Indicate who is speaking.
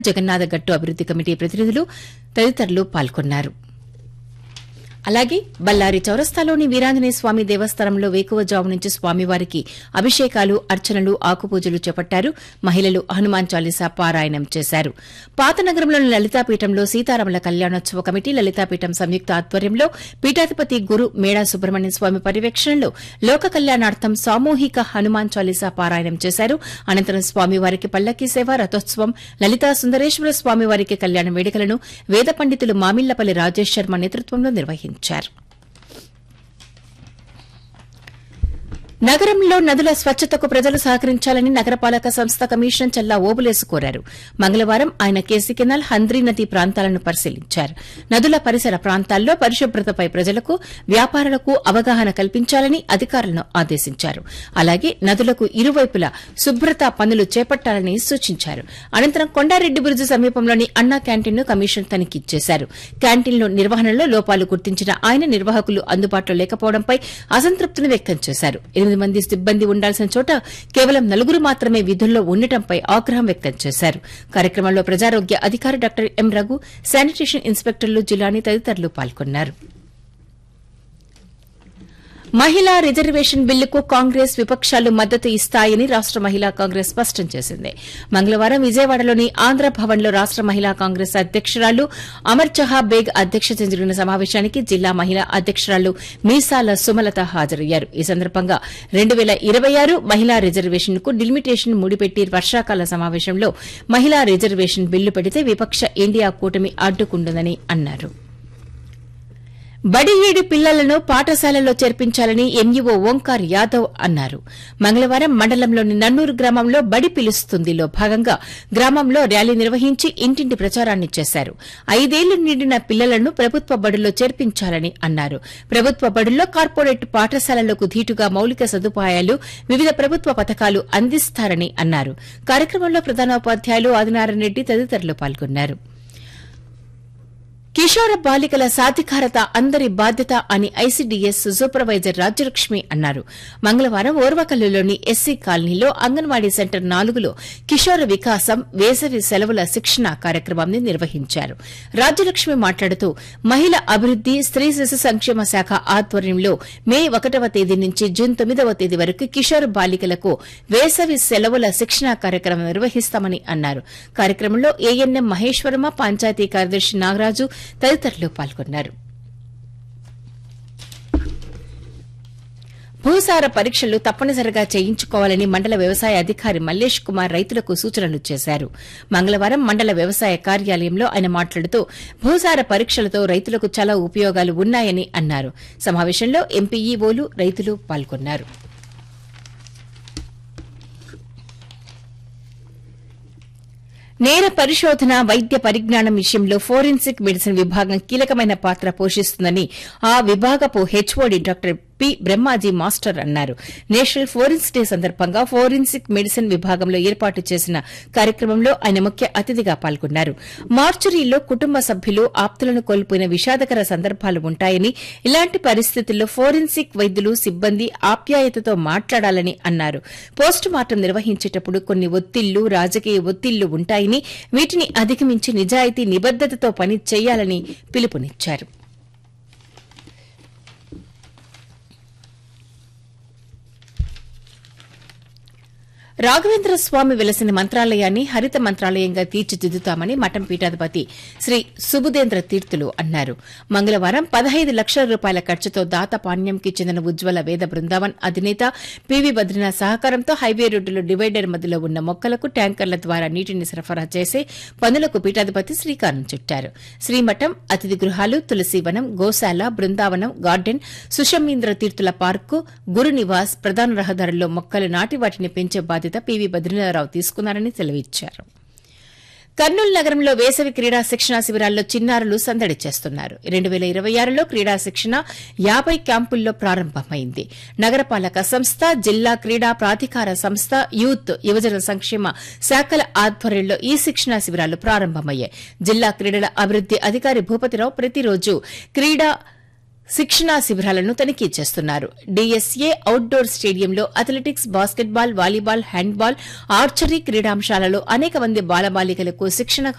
Speaker 1: జగన్నాథ గట్టు అభివృద్ది కమిటీ ప్రతినిధులు తదితరులు పాల్గొన్నారు. అలాగే బళ్లారి చౌరస్తాలోని వీరాంజనేయ స్వామి దేవస్థానంలో వేకువజాము నుంచి స్వామివారికి అభిషేకాలు, అర్చనలు, ఆకుపూజలు చేపట్టారు. మహిళలు హనుమాన్ చాలీసా పారాయణం చేశారు. పాతనగరంలోని లలితాపీఠంలో సీతారాముల కళ్యాణోత్సవ కమిటీ, లలితాపీఠం సంయుక్త ఆధ్వర్యంలో పీఠాధిపతి గురు మేడా సుబ్రహ్మణ్య స్వామి పర్యవేక్షణలో లోక కళ్యాణార్థం సామూహిక హనుమాన్ చాలీసా పారాయణం చేశారు. అనంతరం స్వామివారికి పల్లకీ సేవ, రథోత్సవం, లలితా సుందరేశ్వర స్వామివారికి కళ్యాణ వేడుకలను వేద పండితులు మామిళ్లపల్లి రాజేష్ శర్మ నేతృత్వంలో నిర్వహించారు. నగరంలో నదుల స్వచ్ఛతకు ప్రజలు సహకరించాలని నగరపాలక సంస్థ కమిషనర్ చల్లా ఓబులేసు కోరారు. మంగళవారం ఆయన కేసీ కెనాల్, హంద్రీ నది ప్రాంతాలను పరిశీలించారు. నదుల పరిసర ప్రాంతాల్లో పరిశుభ్రతపై ప్రజలకు, వ్యాపారులకు అవగాహన కల్పించాలని అధికారులను ఆదేశించారు. అలాగే నదులకు ఇరువైపులా శుభ్రతా పనులు చేపట్టాలని సూచించారు. అనంతరం కొండారెడ్డి బురుజు సమీపంలోని అన్నా క్యాంటీన్ను కమిషనర్ తనిఖీ చేశారు. క్యాంటీన్లో నిర్వహణలో లోపాలు గుర్తించిన ఆయన నిర్వాహకులు అందుబాటులో లేకపోవడంపై అసంతృప్తిని వ్యక్తం చేశారు. 8 మంది సిబ్బంది ఉండాల్సిన చోట కేవలం 4 మాత్రమే విధుల్లో ఉండటంపై ఆగ్రహం వ్యక్తం చేశారు. కార్యక్రమంలో ప్రజారోగ్య అధికారి doctor M Raghu, sanitation ఇన్స్పెక్టర్లు Jilani తదితరులు పాల్గొన్నారు. మహిళా రిజర్వేషన్ బిల్లుకు కాంగ్రెస్ విపక్షాలు మద్దతు ఇస్తాయని రాష్ట మహిళా కాంగ్రెస్ స్పష్టం చేసింది. మంగళవారం విజయవాడలోని ఆంధ్ర భవన్లో రాష్ట మహిళా కాంగ్రెస్ అధ్యకురాలు అమర్జహా బేగ్ అధ్యక్షతన జరిగిన సమావేశానికి జిల్లా మహిళా అధ్యకురాలు మీసాల సుమలత హాజరయ్యారు. ఈ సందర్భంగా 2026 మహిళా రిజర్వేషన్ కు డిలిమిటేషన్ ముడిపెట్టి వర్షాకాల సమావేశంలో మహిళా రిజర్వేషన్ బిల్లు పెడితే విపక్ష ఇండియా కూటమి అడ్డుకుంటుందని అన్నారు. బడి ఏడు పిల్లలను పాఠశాలలో చేర్పించాలని ఎంఈఓ ఓంకార్ యాదవ్ అన్నారు. మంగళవారం మండలంలోని నన్నూరు గ్రామంలో బడి పిలుస్తుందిలో భాగంగా గ్రామంలో ర్యాలీ నిర్వహించి ఇంటింటి ప్రచారాన్ని చేశారు. 5 ఏళ్లు నిండిన పిల్లలను ప్రభుత్వ బడుల్లో చేర్పించాలని అన్నారు. ప్రభుత్వ బడుల్లో కార్పొరేట్ పాఠశాలలకు ధీటుగా మౌలిక సదుపాయాలు, వివిధ ప్రభుత్వ పథకాలు అందిస్తారని అన్నారు. కార్యక్రమంలో ప్రధానోపాధ్యాయులు ఆదినారాయణ రెడ్డి తదితరులు పాల్గొన్నారు. కిషోర బాలికల సాధికారత అందరి బాధ్యత అని ఐసీడీఎస్ సూపర్వైజర్ రాజ్యలక్ష్మి అన్నారు. మంగళవారం ఓర్వకల్లులోని ఎస్సీ కాలనీలో అంగన్వాడీ సెంటర్ 4లో కిషోర వికాసం వేసవి సెలవుల శిక్షణ కార్యక్రమాన్ని నిర్వహించారు. రాజ్యలక్ష్మి మాట్లాడుతూ మహిళా అభివృద్ది, స్త్రీ శిశు సంక్షేమ శాఖ ఆధ్వర్యంలో మే 1వ తేదీ నుంచి జూన్ 9వ తేదీ వరకు కిషోర బాలికలకు వేసవి సెలవుల శిక్షణ కార్యక్రమం నిర్వహిస్తామని అన్నారు. కార్యక్రమంలో ఏఎన్ఎం మహేశ్వరమ్మ, పంచాయతీ కార్యదర్శి నాగరాజు తదితరులు పాల్గొన్నారు. భూసార పరీక్షలు తప్పనిసరిగా చేయించుకోవాలని మండల వ్యవసాయ అధికారి మల్లేష్ కుమార్ రైతులకు సూచనలు చేశారు. మంగళవారం మండల వ్యవసాయ కార్యాలయంలో ఆయన మాట్లాడుతూ భూసార పరీక్షలతో రైతులకు చాలా ఉపయోగాలు ఉన్నాయని అన్నారు. సమావేశంలో ఎంపీఈఓలు, రైతులు పాల్గొన్నారు. నేర పరిశోధన, వైద్య పరిజ్ఞానం విషయంలో ఫోరెన్సిక్ మెడిసిన్ విభాగం కీలకమైన పాత్ర పోషిస్తుందని ఆ విభాగపు HOD doctor P Brahmaji master అన్నారు. నేషనల్ ఫోరెన్సిక్ డే సందర్భంగా ఫోరెన్సిక్ మెడిసిన్ విభాగంలో ఏర్పాటు చేసిన కార్యక్రమంలో ఆయన ముఖ్య అతిథిగా పాల్గొన్నారు. మార్చురీలో కుటుంబ సభ్యులు, ఆప్తులను కోల్పోయిన విషాదకర సందర్భాలు ఉంటాయని, ఇలాంటి పరిస్థితుల్లో ఫోరెన్సిక్ వైద్యులు, సిబ్బంది ఆప్యాయతతో మాట్లాడాలని అన్నారు. పోస్టుమార్టం నిర్వహించేటప్పుడు కొన్ని ఒత్తిళ్లు, రాజకీయ ఒత్తిళ్లు ఉంటాయని, వీటిని అధిగమించి నిజాయితీ, నిబద్దతతో పని చేయాలని పిలుపునిచ్చారు. రాఘవేంద్ర స్వామి వెలసిన మంత్రాలయాన్ని హరిత మంత్రాలయంగా తీర్చిదిద్దుతామని మఠం పీఠాధిపతి శ్రీ సుబుధేంద్ర తీర్థులు అన్నారు. మంగళవారం 15 లక్షల రూపాయల ఖర్చుతో దాత పాణ్యంకి చెందిన ఉజ్వల వేద బృందావన్ అధినేత పివి బద్రీనాథ్ సహకారంతో హైవే రోడ్డులో డివైడర్ మధ్యలో ఉన్న మొక్కలకు ట్యాంకర్ల ద్వారా నీటిని సరఫరా చేసే పనులకు పీఠాధిపతి శ్రీకారం చుట్టారు. శ్రీమఠం, అతిథి గృహాలు, తులసీవనం, గోశాల, బృందావనం, గార్డెన్, సుషమీంద్ర తీర్థుల పార్కు, గురు నివాస్, ప్రధాన రహదారుల్లో మొక్కలు నాటి వాటిని పెంచే బాధ్యత పివి బద్రీనాథరావు తీసుకున్నారని తెలివిచ్చారు. కర్నూలు నగరంలో వేసవి క్రీడా శిక్షణ శిబిరాల్లో చిన్నారులు సందడి చేస్తున్నారు. 2026లో క్రీడా శిక్షణ 50 క్యాంపుల్లో ప్రారంభమైంది. నగరపాలక సంస్థ, జిల్లా క్రీడా ప్రాధికార సంస్థ, యూత్, యువజన సంక్షేమ శాఖల ఆధ్వర్యంలో ఈ శిక్షణ శిబిరాలు ప్రారంభమయ్యాయి. జిల్లా క్రీడల అభివృద్ది అధికారి భూపతిరావు ప్రతిరోజు క్రీడా శిక్షణా శిబిరాలను తనిఖీ చేస్తున్నారు. డీఎస్ఏ అవుట్డోర్ స్టేడియంలో athletics, basketball, volleyball, handball, archery క్రీడాంశాలలో అనేక మంది బాలబాలికలకు శిక్షణ